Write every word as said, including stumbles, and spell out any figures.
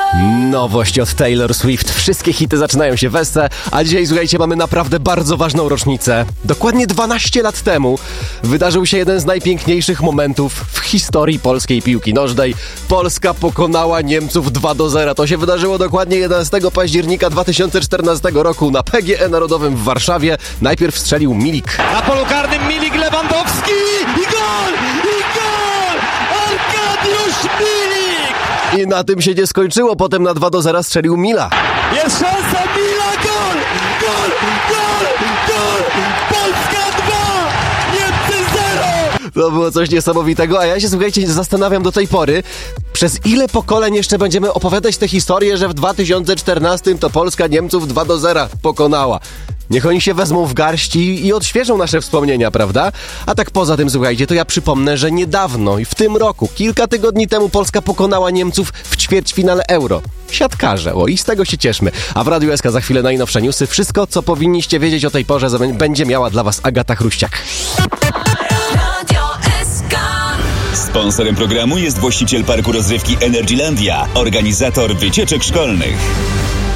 Nowość od Taylor Swift. Wszystkie hity zaczynają się w Esce, a dzisiaj, słuchajcie, mamy naprawdę bardzo ważną rocznicę. Dokładnie dwanaście lat temu wydarzył się jeden z najpiękniejszych momentów w historii polskiej piłki nożnej. Polska pokonała Niemców dwa do zera. To się wydarzyło dokładnie jedenastego października dwa tysiące czternastego roku na P G E Narodowym w Warszawie. Najpierw strzelił Milik. Na polu karnym Milik, Lewandowski i gol! I gol! Arkadiusz Milik! I na tym się nie skończyło. Potem na dwa do zera strzelił Mila. Jest szansa, Mila, gol! Gol! Gol! Gol! Polska dwa! Niemcy zero! To było coś niesamowitego, a ja się, słuchajcie, zastanawiam do tej pory, przez ile pokoleń jeszcze będziemy opowiadać tę historię, że w dwa tysiące czternastym to Polska Niemców dwa do zera pokonała. Niech oni się wezmą w garści i odświeżą nasze wspomnienia, prawda? A tak poza tym, słuchajcie, to ja przypomnę, że niedawno i w tym roku, kilka tygodni temu Polska pokonała Niemców w ćwierćfinale Euro. Siatkarze, o i z tego się cieszmy. A w Radiu S K za chwilę najnowsze newsy. Wszystko, co powinniście wiedzieć o tej porze, będzie miała dla was Agata Chruściak. Sponsorem programu jest właściciel parku rozrywki Energylandia, organizator wycieczek szkolnych.